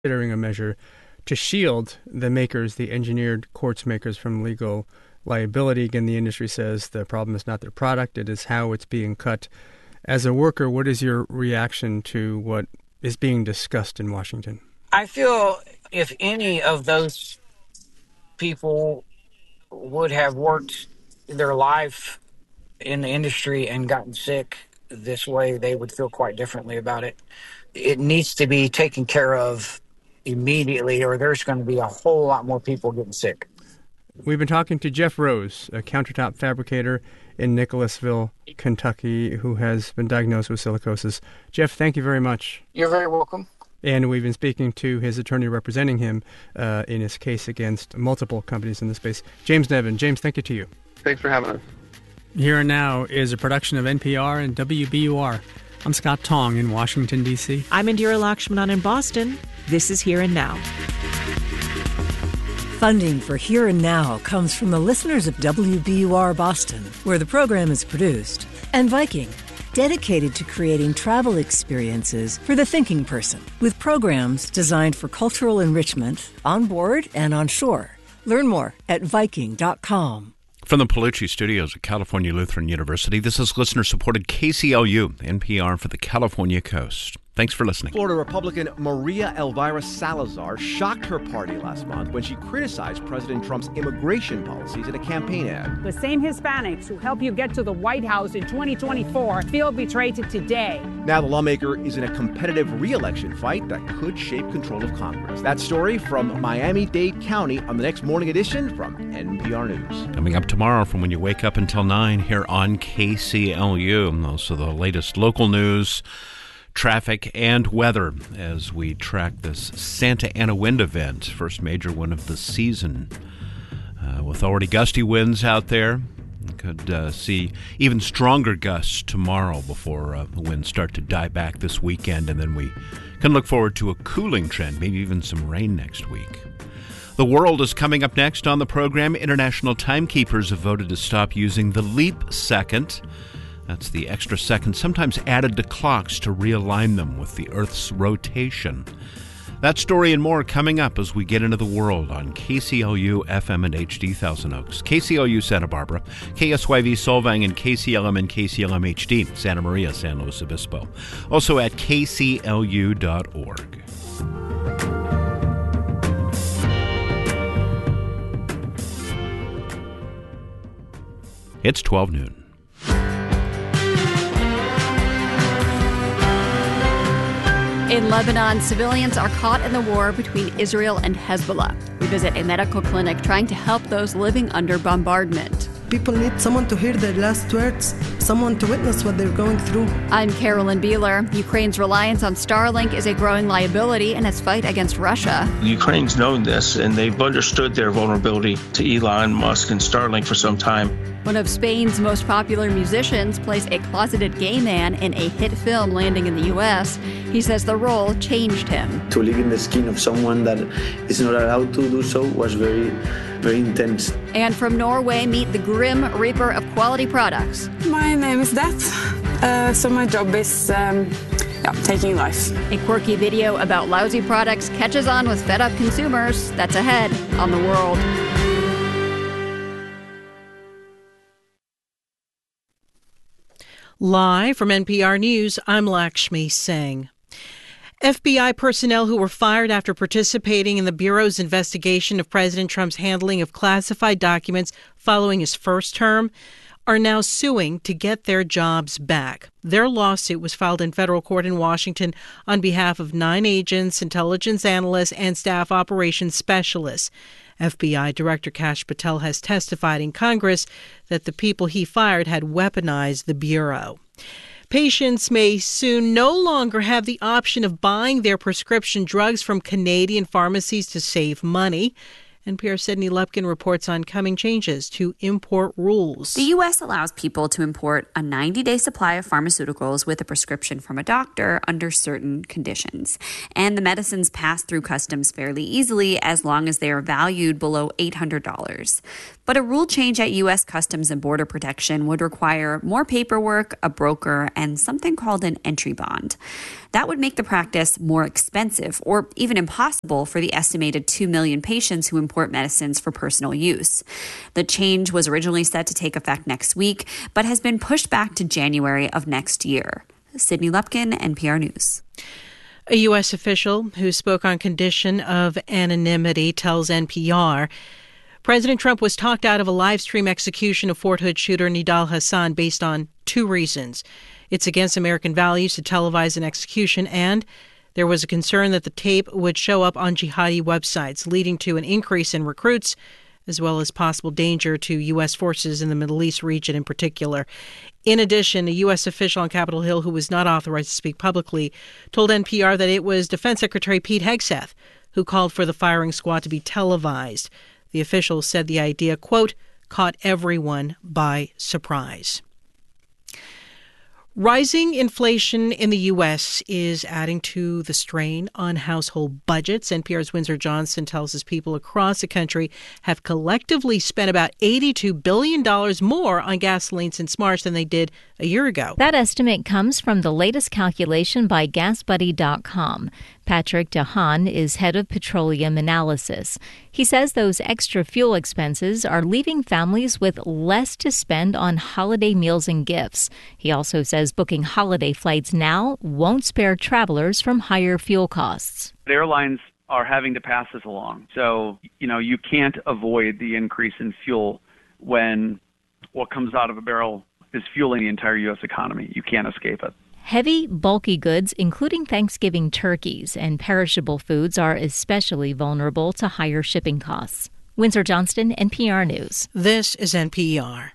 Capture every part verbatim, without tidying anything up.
considering a measure to shield the makers, the engineered quartz makers, from legal liability. Again, the industry says the problem is not their product, it is how it's being cut. As a worker, what is your reaction to what is being discussed in Washington? I feel if any of those people would have worked their life in the industry and gotten sick this way, they would feel quite differently about it. It needs to be taken care of immediately, or there's going to be a whole lot more people getting sick. We've been talking to Jeff Rose, a countertop fabricator in Nicholasville, Kentucky, who has been diagnosed with silicosis. Jeff, thank you very much. You're very welcome. And we've been speaking to his attorney representing him uh, in his case against multiple companies in the space, James Nevin. James, thank you to you. Thanks for having us. Here and Now is a production of N P R and W B U R. I'm Scott Tong in Washington, D C I'm Indira Lakshmanan in Boston. This is Here and Now. Funding for Here and Now comes from the listeners of W B U R Boston, where the program is produced, and Viking, dedicated to creating travel experiences for the thinking person, with programs designed for cultural enrichment on board and on shore. Learn more at Viking dot com. From the Palucci Studios at California Lutheran University, this is listener-supported K C L U, N P R for the California Coast. Thanks for listening. Florida Republican Maria Elvira Salazar shocked her party last month when she criticized President Trump's immigration policies in a campaign ad. The same Hispanics who helped you get to the White House in twenty twenty-four feel betrayed today. Now the lawmaker is in a competitive re-election fight that could shape control of Congress. That story from Miami-Dade County on the next morning edition from N P R News. Coming up tomorrow from when you wake up until nine here on K C L U. And also the latest local news, traffic, and weather as we track this Santa Ana wind event, first major one of the season. Uh, with already gusty winds out there, we could uh, see even stronger gusts tomorrow before uh, the winds start to die back this weekend, and then we can look forward to a cooling trend, maybe even some rain next week. The world is coming up next on the program. International timekeepers have voted to stop using the leap second. That's the extra second, sometimes added to clocks to realign them with the Earth's rotation. That story and more coming up as we get into the world on K C L U F M and H D Thousand Oaks, K C L U Santa Barbara, K S Y V Solvang, and K C L M and K C L M H D Santa Maria, San Luis Obispo. Also at K C L U dot org. It's twelve noon. In Lebanon, civilians are caught in the war between Israel and Hezbollah. We visit a medical clinic trying to help those living under bombardment. People need someone to hear their last words, someone to witness what they're going through. I'm Carolyn Beeler. Ukraine's reliance on Starlink is a growing liability in its fight against Russia. Ukraine's known this, and they've understood their vulnerability to Elon Musk and Starlink for some time. One of Spain's most popular musicians plays a closeted gay man in a hit film landing in the U S. He says the role changed him. To live in the skin of someone that is not allowed to do so was very, very intense. And from Norway, meet the Grim Reaper of quality products. My name is Det. Uh, so my job is um, yeah, taking life. A quirky video about lousy products catches on with fed-up consumers. That's ahead on The World. Live from N P R News, I'm Lakshmi Singh. F B I personnel who were fired after participating in the Bureau's investigation of President Trump's handling of classified documents following his first term are now suing to get their jobs back. Their lawsuit was filed in federal court in Washington on behalf of nine agents, intelligence analysts, and staff operations specialists. F B I Director Kash Patel has testified in Congress that the people he fired had weaponized the Bureau. Patients may soon no longer have the option of buying their prescription drugs from Canadian pharmacies to save money. N P R's Sydney Lupkin reports on coming changes to import rules. The U S allows people to import a ninety-day supply of pharmaceuticals with a prescription from a doctor under certain conditions. And the medicines pass through customs fairly easily as long as they are valued below eight hundred dollars. But a rule change at U S Customs and Border Protection would require more paperwork, a broker, and something called an entry bond. That would make the practice more expensive or even impossible for the estimated two million patients who import medicines for personal use. The change was originally set to take effect next week, but has been pushed back to January of next year. Sydney Lupkin, N P R News. A U S official who spoke on condition of anonymity tells N P R President Trump was talked out of a live stream execution of Fort Hood shooter Nidal Hasan based on two reasons. It's against American values to televise an execution, and there was a concern that the tape would show up on jihadi websites, leading to an increase in recruits, as well as possible danger to U S forces in the Middle East region in particular. In addition, a U S official on Capitol Hill who was not authorized to speak publicly told N P R that it was Defense Secretary Pete Hegseth who called for the firing squad to be televised. The official said the idea, quote, caught everyone by surprise. Rising inflation in the U S is adding to the strain on household budgets. N P R's Windsor Johnson tells us people across the country have collectively spent about eighty-two billion dollars more on gasoline since March than they did a year ago. That estimate comes from the latest calculation by gas buddy dot com. Patrick DeHaan is head of petroleum analysis. He says those extra fuel expenses are leaving families with less to spend on holiday meals and gifts. He also says booking holiday flights now won't spare travelers from higher fuel costs. The airlines are having to pass this along. So, you know, you can't avoid the increase in fuel when what comes out of a barrel is fueling the entire U S economy. You can't escape it. Heavy, bulky goods, including Thanksgiving turkeys and perishable foods, are especially vulnerable to higher shipping costs. Windsor Johnston, N P R News. This is N P R.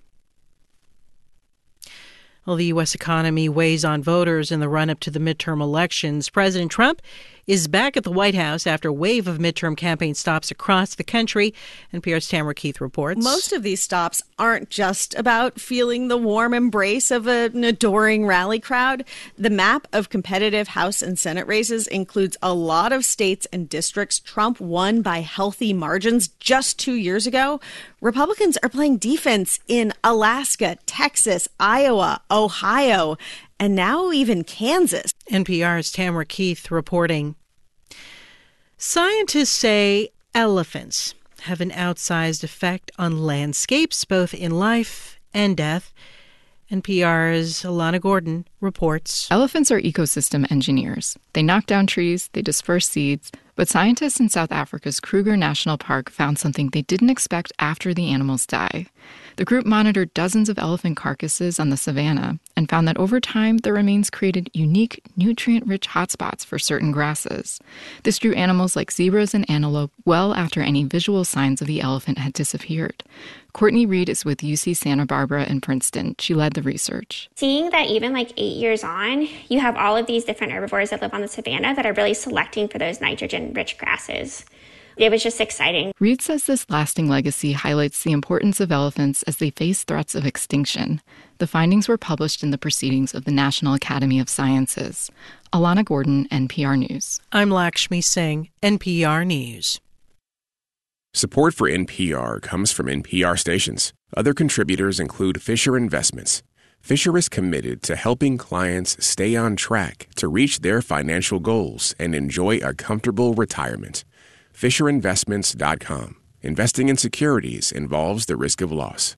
Well, the U S economy weighs on voters in the run-up to the midterm elections. President Trump is back at the White House after a wave of midterm campaign stops across the country. N P R's Tamara Keith reports. Most of these stops aren't just about feeling the warm embrace of an adoring rally crowd. The map of competitive House and Senate races includes a lot of states and districts Trump won by healthy margins just two years ago. Republicans are playing defense in Alaska, Texas, Iowa, Ohio, and now even Kansas. N P R's Tamara Keith reporting. Scientists say elephants have an outsized effect on landscapes, both in life and death. N P R's Alana Gordon reports. Elephants are ecosystem engineers. They knock down trees, they disperse seeds, but scientists in South Africa's Kruger National Park found something they didn't expect after the animals die. The group monitored dozens of elephant carcasses on the savanna and found that over time, the remains created unique, nutrient-rich hotspots for certain grasses. This drew animals like zebras and antelope well after any visual signs of the elephant had disappeared. Courtney Reed is with U C Santa Barbara and Princeton. She led the research. Seeing that even like eight years on, you have all of these different herbivores that live on the savanna that are really selecting for those nitrogen-rich grasses. It was just exciting. Reed says this lasting legacy highlights the importance of elephants as they face threats of extinction. The findings were published in the Proceedings of the National Academy of Sciences. Alana Gordon, N P R News. I'm Lakshmi Singh, N P R News. Support for N P R comes from N P R stations. Other contributors include Fisher Investments. Fisher is committed to helping clients stay on track to reach their financial goals and enjoy a comfortable retirement. Fisher Investments dot com. Investing in securities involves the risk of loss.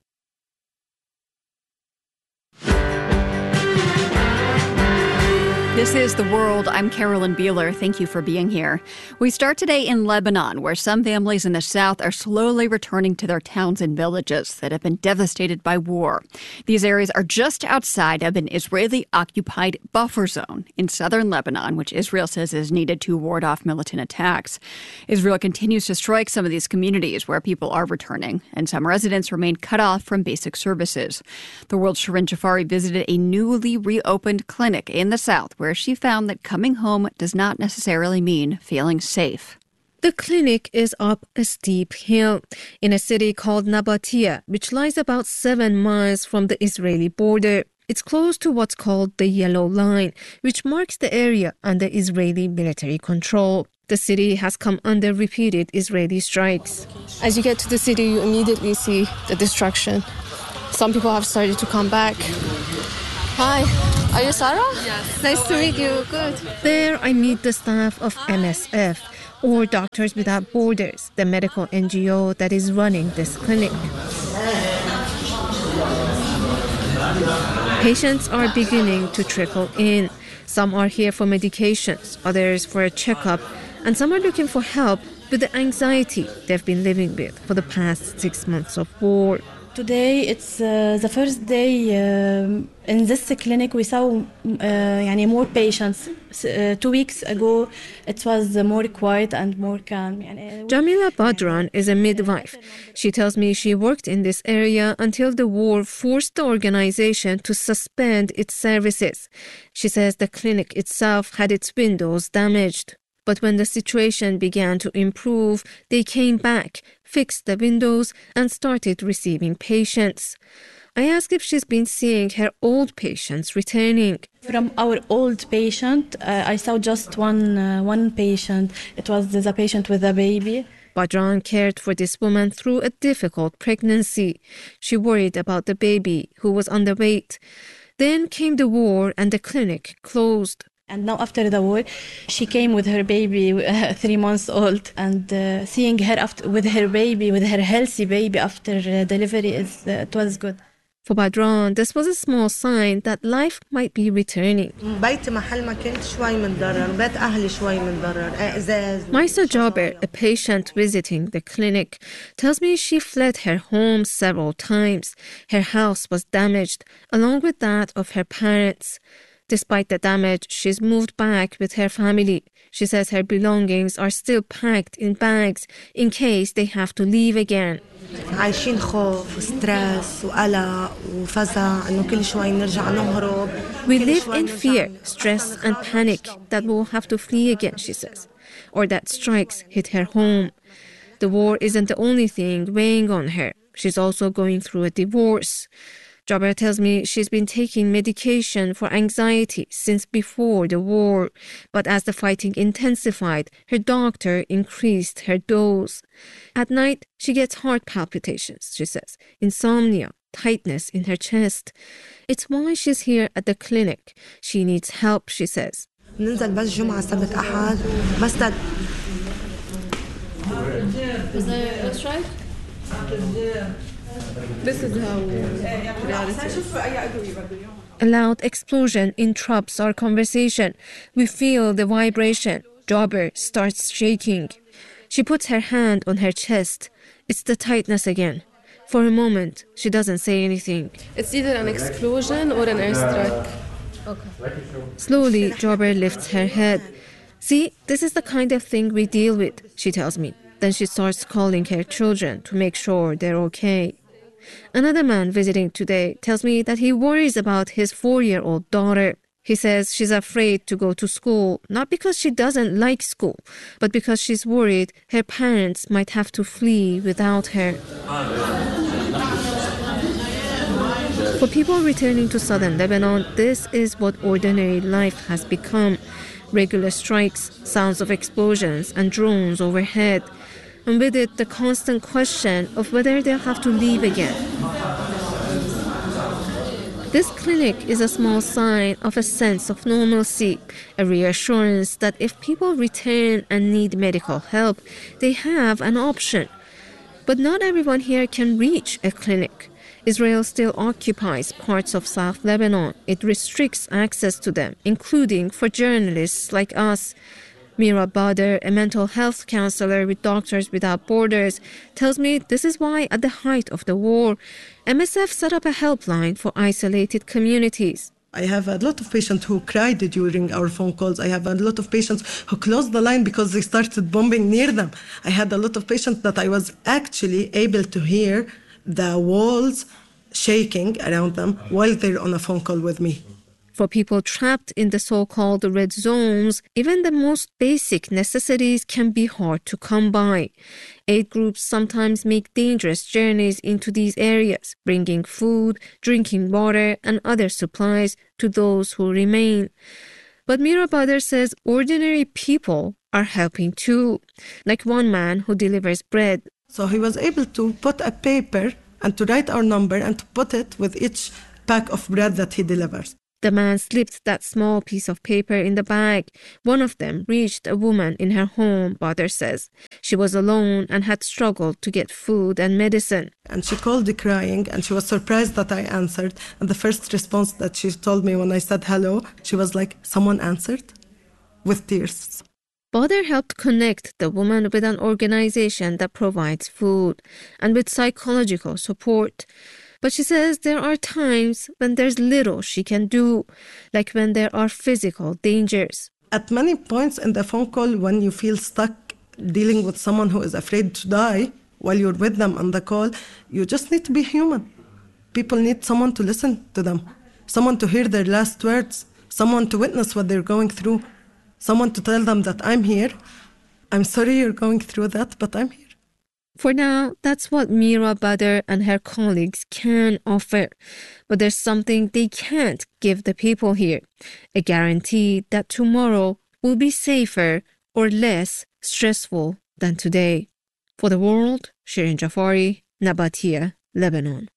This is The World. I'm Carolyn Beeler. Thank you for being here. We start today in Lebanon, where some families in the south are slowly returning to their towns and villages that have been devastated by war. These areas are just outside of an Israeli-occupied buffer zone in southern Lebanon, which Israel says is needed to ward off militant attacks. Israel continues to strike some of these communities where people are returning, and some residents remain cut off from basic services. The World's Shirin Jafari visited a newly reopened clinic in the south where where she found that coming home does not necessarily mean feeling safe. The clinic is up a steep hill in a city called Nabatea, which lies about seven miles from the Israeli border. It's close to what's called the Yellow Line, which marks the area under Israeli military control. The city has come under repeated Israeli strikes. As you get to the city, you immediately see the destruction. Some people have started to come back. Hi, are you Sarah? Yes. Nice to meet you. Good. There I meet the staff of M S F, or Doctors Without Borders, the medical N G O that is running this clinic. Patients are beginning to trickle in. Some are here for medications, others for a checkup, and some are looking for help with the anxiety they've been living with for the past six months of war. Today it's uh, the first day um, in this clinic we saw uh, يعني more patients. Uh, two weeks ago it was more quiet and more calm. Jamila Badran is a midwife. She tells me she worked in this area until the war forced the organization to suspend its services. She says the clinic itself had its windows damaged. But when the situation began to improve, they came back, fixed the windows, and started receiving patients. I asked if she's been seeing her old patients returning. From our old patient, uh, I saw just one uh, one patient. It was the patient with a baby. Badran cared for this woman through a difficult pregnancy. She worried about the baby, who was underweight. Then came the war and the clinic closed. And now after the war, she came with her baby, uh, three months old, and uh, seeing her after, with her baby, with her healthy baby after uh, delivery, is uh, it was good. For Badran, this was a small sign that life might be returning. Maisa Jaber, a patient visiting the clinic, tells me she fled her home several times. Her house was damaged, along with that of her parents. Despite the damage, she's moved back with her family. She says her belongings are still packed in bags in case they have to leave again. We live in fear, stress and panic that we'll have to flee again, she says, or that strikes hit her home. The war isn't the only thing weighing on her. She's also going through a divorce. Jaber tells me she's been taking medication for anxiety since before the war, but as the fighting intensified, her doctor increased her dose. At night, she gets heart palpitations, she says, insomnia, tightness in her chest. It's why she's here at the clinic. She needs help, she says. Is that, that's right? This is how a loud explosion interrupts our conversation. We feel the vibration. Jaber starts shaking. She puts her hand on her chest. It's the tightness again. For a moment, she doesn't say anything. It's either an explosion or an airstrike. Okay. Slowly, Jaber lifts her head. See, this is the kind of thing we deal with, she tells me. Then she starts calling her children to make sure they're okay. Another man visiting today tells me that he worries about his four-year-old daughter. He says she's afraid to go to school, not because she doesn't like school, but because she's worried her parents might have to flee without her. For people returning to southern Lebanon, this is what ordinary life has become. Regular strikes, sounds of explosions, and drones overhead. And with it, the constant question of whether they'll have to leave again. This clinic is a small sign of a sense of normalcy, a reassurance that if people return and need medical help, they have an option. But not everyone here can reach a clinic. Israel still occupies parts of South Lebanon. It restricts access to them, including for journalists like us. Mira Bader, a mental health counselor with Doctors Without Borders, tells me this is why, at the height of the war, M S F set up a helpline for isolated communities. I have a lot of patients who cried during our phone calls. I have a lot of patients who closed the line because they started bombing near them. I had a lot of patients that I was actually able to hear the walls shaking around them while they're on a phone call with me. For people trapped in the so-called red zones, even the most basic necessities can be hard to come by. Aid groups sometimes make dangerous journeys into these areas, bringing food, drinking water, and other supplies to those who remain. But Mira Badr says ordinary people are helping too, like one man who delivers bread. So he was able to put a paper and to write our number and to put it with each pack of bread that he delivers. The man slipped that small piece of paper in the bag. One of them reached a woman in her home, Badr says. She was alone and had struggled to get food and medicine. And she called crying, and she was surprised that I answered. And the first response that she told me when I said hello, she was like, someone answered? With tears. Badr helped connect the woman with an organization that provides food and with psychological support. But she says there are times when there's little she can do, like when there are physical dangers. At many points in the phone call, when you feel stuck dealing with someone who is afraid to die while you're with them on the call, you just need to be human. People need someone to listen to them, someone to hear their last words, someone to witness what they're going through, someone to tell them that I'm here. I'm sorry you're going through that, but I'm here. For now, that's what Mira Badr and her colleagues can offer. But there's something they can't give the people here, a guarantee that tomorrow will be safer or less stressful than today. For the world, Shirin Jafari, Nabatia, Lebanon.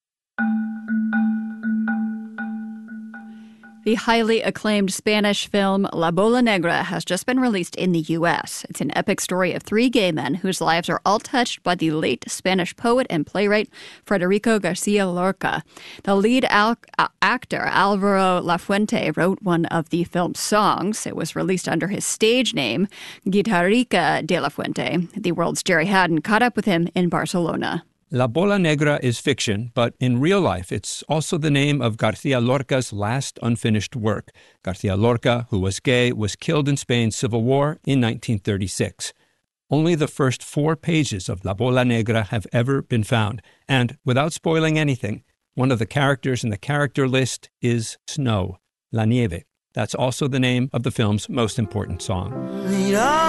The highly acclaimed Spanish film La Bola Negra has just been released in the U S. It's an epic story of three gay men whose lives are all touched by the late Spanish poet and playwright Federico Garcia Lorca. The lead al- actor, Alvaro Lafuente, wrote one of the film's songs. It was released under his stage name, Guitarrica de la Fuente. The world's Jerry Haddon caught up with him in Barcelona. La Bola Negra is fiction, but in real life, it's also the name of Garcia Lorca's last unfinished work. Garcia Lorca, who was gay, was killed in Spain's Civil War in nineteen thirty-six. Only the first four pages of La Bola Negra have ever been found. And without spoiling anything, one of the characters in the character list is Snow, La Nieve. That's also the name of the film's most important song.